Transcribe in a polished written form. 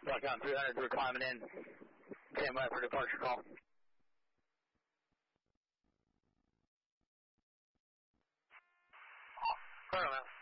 Southbound 300, we're climbing in. Stand by for departure call. Clear on that.